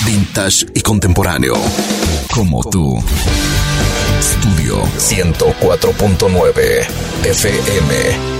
vintage y contemporáneo, como tú. Studio 104.9 FM.